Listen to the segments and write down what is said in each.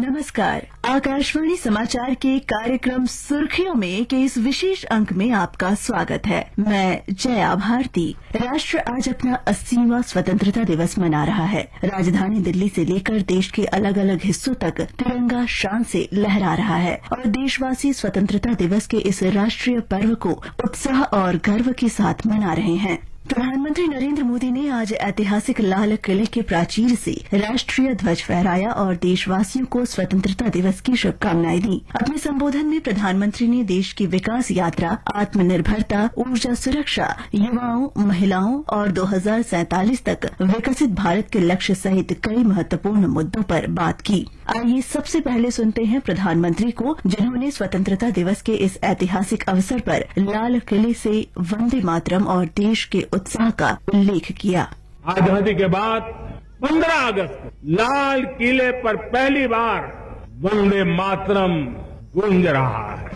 नमस्कार। आकाशवाणी समाचार के कार्यक्रम सुर्खियों में के इस विशेष अंक में आपका स्वागत है। मैं जया भारती। राष्ट्र आज अपना 80वां स्वतंत्रता दिवस मना रहा है। राजधानी दिल्ली से लेकर देश के अलग अलग हिस्सों तक तिरंगा शान से लहरा रहा है और देशवासी स्वतंत्रता दिवस के इस राष्ट्रीय पर्व को उत्साह और गर्व के साथ मना रहे हैं। प्रधानमंत्री नरेंद्र मोदी ने आज ऐतिहासिक लाल किले के प्राचीर से राष्ट्रीय ध्वज फहराया और देशवासियों को स्वतंत्रता दिवस की शुभकामनाएं दी। अपने संबोधन में प्रधानमंत्री ने देश की विकास यात्रा, आत्मनिर्भरता, ऊर्जा सुरक्षा, युवाओं, महिलाओं और 2047 तक विकसित भारत के लक्ष्य सहित कई महत्वपूर्ण मुद्दों पर बात की। आइए सबसे पहले सुनते हैं प्रधानमंत्री को, जिन्होंने स्वतंत्रता दिवस के इस ऐतिहासिक अवसर पर लाल किले से वंदे मातरम और देश के उत्साह का उल्लेख किया। आजादी के बाद 15 अगस्त को लाल किले पर पहली बार वंदे मातरम गूंज रहा है।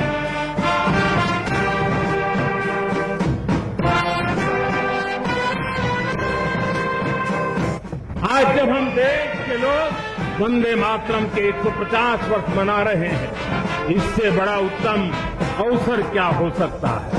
आज जब हम देश के लोग वंदे मातरम के 150 वर्ष मना रहे हैं, इससे बड़ा उत्तम अवसर क्या हो सकता है।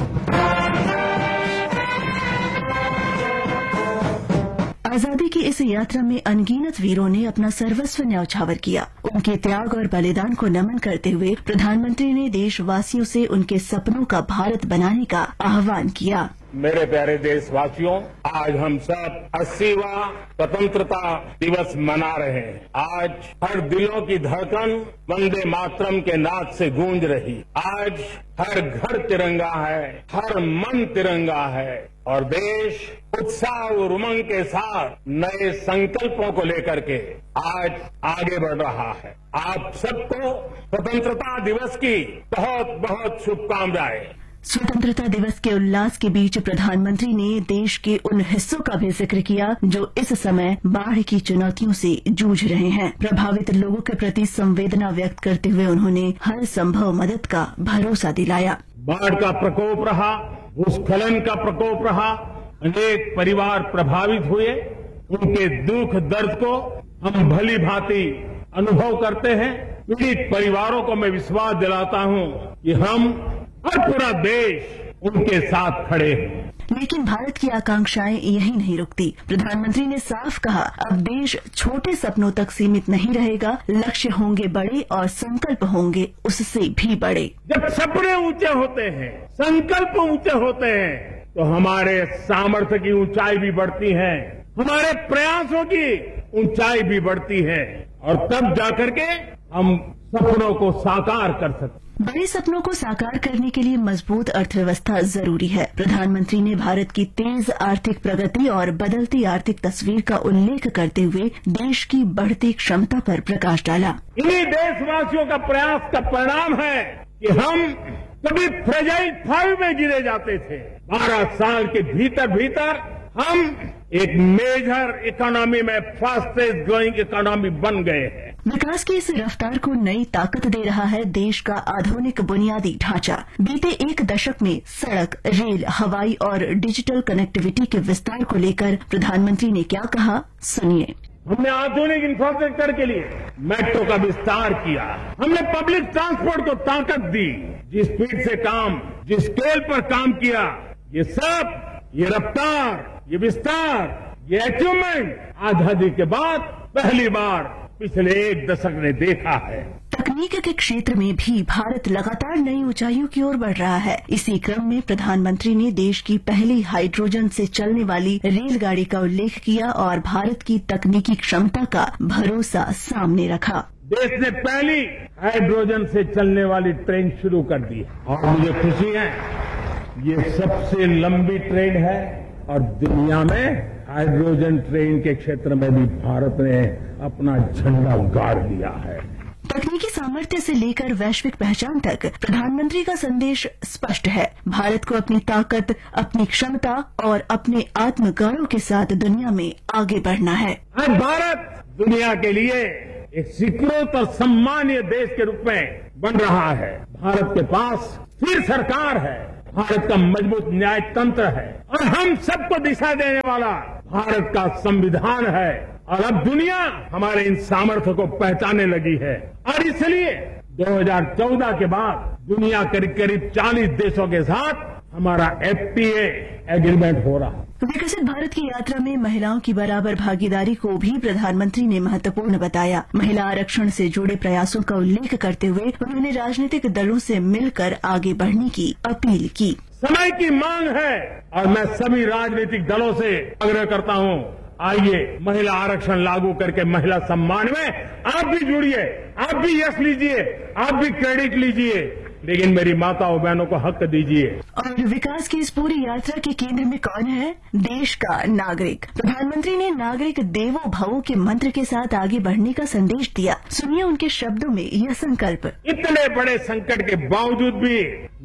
आजादी की इस यात्रा में अनगिनत वीरों ने अपना सर्वस्व न्यौछावर किया। उनके त्याग और बलिदान को नमन करते हुए प्रधानमंत्री ने देशवासियों से उनके सपनों का भारत बनाने का आह्वान किया। मेरे प्यारे देशवासियों, आज हम सब 80वां स्वतंत्रता दिवस मना रहे हैं। आज हर दिलों की धड़कन वंदे मातरम के नाद से गूंज रही। आज हर घर तिरंगा है, हर मन तिरंगा है और देश उत्साह और उमंग के साथ नए संकल्पों को लेकर के आज आगे बढ़ रहा है। आप सबको स्वतंत्रता दिवस की बहुत बहुत शुभकामनाएं। स्वतंत्रता दिवस के उल्लास के बीच प्रधानमंत्री ने देश के उन हिस्सों का भी जिक्र किया जो इस समय बाढ़ की चुनौतियों से जूझ रहे हैं। प्रभावित लोगों के प्रति संवेदना व्यक्त करते हुए उन्होंने हर संभव मदद का भरोसा दिलाया। बाढ़ का प्रकोप रहा, भूस्खलन का प्रकोप रहा, अनेक परिवार प्रभावित हुए। उनके दुख दर्द को हम भली भांति अनुभव करते हैं। पीड़ित परिवारों को मैं विश्वास दिलाता हूं कि हम और पूरा देश उनके साथ खड़े हैं। लेकिन भारत की आकांक्षाएं यही नहीं रुकती। प्रधानमंत्री ने साफ कहा, अब देश छोटे सपनों तक सीमित नहीं रहेगा। लक्ष्य होंगे बड़े और संकल्प होंगे उससे भी बड़े। जब सपने ऊंचे होते हैं, संकल्प ऊंचे होते हैं, तो हमारे सामर्थ्य की ऊंचाई भी बढ़ती है, हमारे प्रयासों की ऊंचाई भी बढ़ती है और तब जाकर के हम सपनों को साकार कर सकते। बड़े सपनों को साकार करने के लिए मजबूत अर्थव्यवस्था जरूरी है। प्रधानमंत्री ने भारत की तेज आर्थिक प्रगति और बदलती आर्थिक तस्वीर का उल्लेख करते हुए देश की बढ़ती क्षमता पर प्रकाश डाला। इन्हीं देशवासियों का प्रयास का परिणाम है कि हम कभी फ्रेजाइल 5 में गिरे जाते थे। 12 साल के भीतर हम एक मेजर इकोनॉमी में फास्टेस्ट ग्रोइंग इकोनॉमी बन गए हैं। विकास की इस रफ्तार को नई ताकत दे रहा है देश का आधुनिक बुनियादी ढांचा। बीते एक दशक में सड़क, रेल, हवाई और डिजिटल कनेक्टिविटी के विस्तार को लेकर प्रधानमंत्री ने क्या कहा, सुनिए। हमने आधुनिक इंफ्रास्ट्रक्चर के लिए मेट्रो का विस्तार किया। हमने पब्लिक ट्रांसपोर्ट को ताकत दी। जिस स्पीड से काम, जिस स्केल पर काम किया, ये सब, ये रफ्तार, ये विस्तार, ये अचीवमेंट आजादी के बाद पहली बार पिछले एक दशक ने देखा है। तकनीक के क्षेत्र में भी भारत लगातार नई ऊंचाइयों की ओर बढ़ रहा है। इसी क्रम में प्रधानमंत्री ने देश की पहली हाइड्रोजन से चलने वाली रेलगाड़ी का उल्लेख किया और भारत की तकनीकी क्षमता का भरोसा सामने रखा। देश ने पहली हाइड्रोजन से चलने वाली ट्रेन शुरू कर दी और मुझे खुशी है, ये सबसे लंबी ट्रेन है और दुनिया में हाइड्रोजन ट्रेन के क्षेत्र में भी भारत ने अपना झंडा गाड़ दिया है। तकनीकी सामर्थ्य से लेकर वैश्विक पहचान तक प्रधानमंत्री का संदेश स्पष्ट है। भारत को अपनी ताकत, अपनी क्षमता और अपने आत्मगौरव के साथ दुनिया में आगे बढ़ना है। आज भारत दुनिया के लिए एक स्वीकृत और सम्मानीय देश के रूप में बन रहा है। भारत के पास स्थिर सरकार है, भारत का मजबूत न्याय तंत्र है और हम सबको दिशा देने वाला भारत का संविधान है और अब दुनिया हमारे इन सामर्थ्य को पहचानने लगी है और इसलिए 2014 के बाद दुनिया करीब 40 देशों के साथ हमारा FTA एग्रीमेंट हो रहा है। विकसित भारत की यात्रा में महिलाओं की बराबर भागीदारी को भी प्रधानमंत्री ने महत्वपूर्ण बताया। महिला आरक्षण से जुड़े प्रयासों का उल्लेख करते हुए उन्होंने राजनीतिक दलों से मिलकर आगे बढ़ने की अपील की। समय की मांग है और मैं सभी राजनीतिक दलों से आग्रह करता हूं, आइए महिला आरक्षण लागू करके महिला सम्मान में आप भी जुड़िए, आप भी यश लीजिए, आप भी क्रेडिट लीजिए, लेकिन मेरी माताओं बहनों को हक दीजिए। और विकास की इस पूरी यात्रा के केंद्र में कौन है? देश का नागरिक। प्रधानमंत्री ने नागरिक देवो भवो के मंत्र के साथ आगे बढ़ने का संदेश दिया। सुनिए उनके शब्दों में यह संकल्प। इतने बड़े संकट के बावजूद भी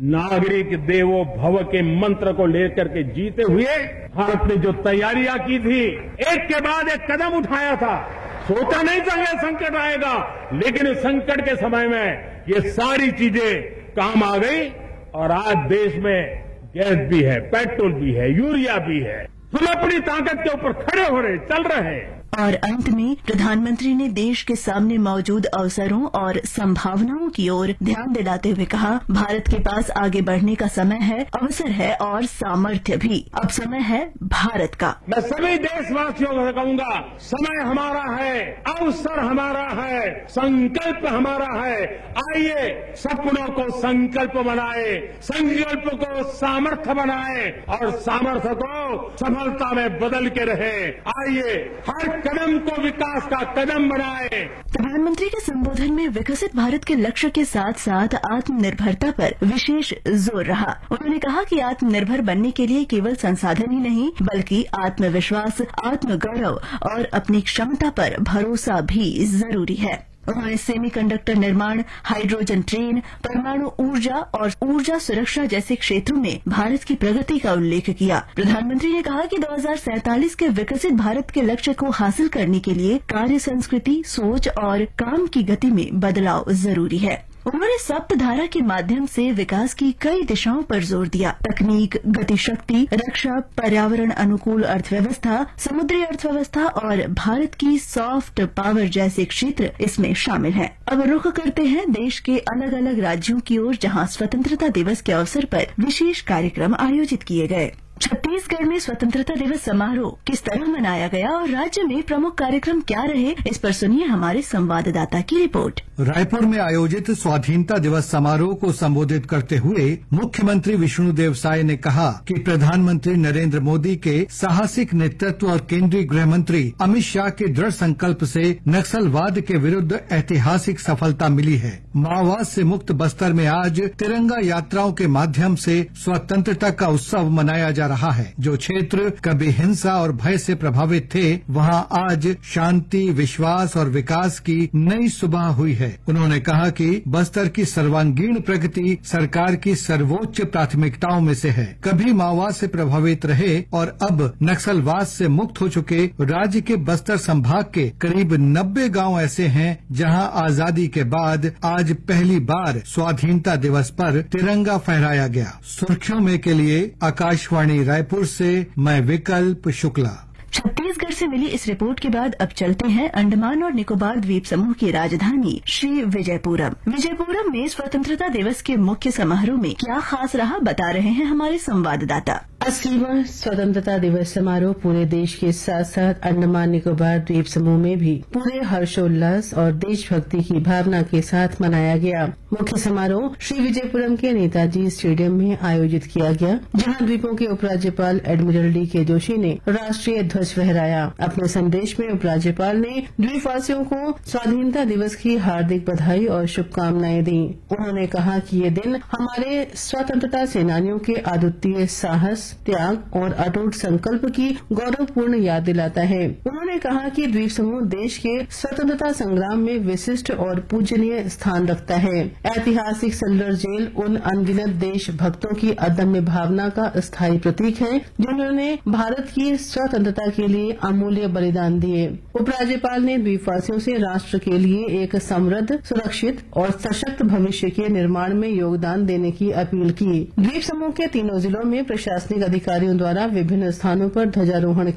नागरिक देवो भव के मंत्र को लेकर के जीते हुए भारत ने जो तैयारियां की थी, एक के बाद एक कदम उठाया था। सोचा नहीं था यह संकट आएगा, लेकिन इस संकट के समय में ये सारी चीजें काम आ गई और आज देश में गैस भी है, पेट्रोल भी है, यूरिया भी है। हम अपनी ताकत के ऊपर खड़े हो रहे, चल रहे हैं। और अंत में प्रधानमंत्री ने देश के सामने मौजूद अवसरों और संभावनाओं की ओर ध्यान दिलाते हुए कहा, भारत के पास आगे बढ़ने का समय है, अवसर है और सामर्थ्य भी। अब समय है भारत का। मैं सभी देशवासियों को कहूंगा, समय हमारा है, अवसर हमारा है, संकल्प हमारा है। आइए सपनों को संकल्प बनाए, संकल्प को सामर्थ्य बनाए और सामर्थ्य को सफलता में बदल के रहे। आइए हर कदम को विकास का कदम बनाए। प्रधानमंत्री के संबोधन में विकसित भारत के लक्ष्य के साथ साथ आत्मनिर्भरता पर विशेष जोर रहा। उन्होंने कहा कि आत्मनिर्भर बनने के लिए केवल संसाधन ही नहीं बल्कि आत्मविश्वास, आत्मगौरव और अपनी क्षमता पर भरोसा भी जरूरी है। उन्होंने सेमीकंडक्टर निर्माण, हाइड्रोजन ट्रेन, परमाणु ऊर्जा और ऊर्जा सुरक्षा जैसे क्षेत्रों में भारत की प्रगति का उल्लेख किया। प्रधानमंत्री ने कहा कि 2047 के विकसित भारत के लक्ष्य को हासिल करने के लिए कार्य संस्कृति, सोच और काम की गति में बदलाव जरूरी है। उन्होंने सप्तधारा के माध्यम से विकास की कई दिशाओं पर जोर दिया। तकनीक, गतिशक्ति, रक्षा, पर्यावरण अनुकूल अर्थव्यवस्था, समुद्री अर्थव्यवस्था और भारत की सॉफ्ट पावर जैसे क्षेत्र इसमें शामिल हैं। अब रुख करते हैं देश के अलग अलग राज्यों की ओर, जहां स्वतंत्रता दिवस के अवसर पर विशेष कार्यक्रम आयोजित किए गए। छत्तीसगढ़ में स्वतंत्रता दिवस समारोह किस तरह मनाया गया और राज्य में प्रमुख कार्यक्रम क्या रहे, इस पर सुनिए हमारे संवाददाता की रिपोर्ट। रायपुर में आयोजित स्वाधीनता दिवस समारोह को संबोधित करते हुए मुख्यमंत्री विष्णुदेव साय ने कहा कि प्रधानमंत्री नरेंद्र मोदी के साहसिक नेतृत्व और केंद्रीय गृह मंत्री अमित शाह के दृढ़ संकल्प से नक्सलवाद के विरुद्ध ऐतिहासिक सफलता मिली है। माओवाद से मुक्त बस्तर में आज तिरंगा यात्राओं के माध्यम से स्वतंत्रता का उत्सव मनाया जा रहा है। जो क्षेत्र कभी हिंसा और भय से प्रभावित थे, वहां आज शांति, विश्वास और विकास की नई सुबह हुई है। उन्होंने कहा कि बस्तर की सर्वांगीण प्रगति सरकार की सर्वोच्च प्राथमिकताओं में से है। कभी माओवाद से प्रभावित रहे और अब नक्सलवाद से मुक्त हो चुके राज्य के बस्तर संभाग के करीब 90 गांव ऐसे हैं जहां आजादी के बाद आज पहली बार स्वाधीनता दिवस पर तिरंगा फहराया गया। सुर्खियों में के लिए आकाशवाणी रायपुर से मैं विकल्प शुक्ला। छत्तीसगढ़ से मिली इस रिपोर्ट के बाद अब चलते हैं अंडमान और निकोबार द्वीप समूह की राजधानी श्री विजयपुरम। विजयपुरम में स्वतंत्रता दिवस के मुख्य समारोह में क्या खास रहा, बता रहे हैं हमारे संवाददाता। 80वां स्वतंत्रता दिवस समारोह पूरे देश के साथ साथ अंडमान निकोबार द्वीप समूह में भी पूरे हर्षोल्लास और देशभक्ति की भावना के साथ मनाया गया। मुख्य समारोह श्री विजयपुरम के नेताजी स्टेडियम में आयोजित किया गया, जहां द्वीपों के उपराज्यपाल एडमिरल D.K. जोशी ने राष्ट्रीय ध्वज फहराया। अपने संदेश में उपराज्यपाल ने द्वीपवासियों को स्वाधीनता दिवस की हार्दिक बधाई और शुभकामनाएं दी। उन्होंने कहा कि ये दिन हमारे स्वतंत्रता सेनानियों के अद्वितीय साहस, त्याग और अटूट संकल्प की गौरवपूर्ण याद दिलाता है। उन्होंने कहा कि द्वीप समूह देश के स्वतंत्रता संग्राम में विशिष्ट और पूजनीय स्थान रखता है। ऐतिहासिक सल्लर जेल उन अनगिनत देशभक्तों की अदम्य भावना का स्थायी प्रतीक है, जिन्होंने भारत की स्वतंत्रता के लिए अमूल्य बलिदान दिए। उपराज्यपाल ने द्वीपवासियों से राष्ट्र के लिए एक समृद्ध, सुरक्षित और सशक्त भविष्य के निर्माण में योगदान देने की अपील की। द्वीप समूह के तीनों जिलों में प्रशासनिक अधिकारियों द्वारा विभिन्न स्थानों पर ध्वजारोहण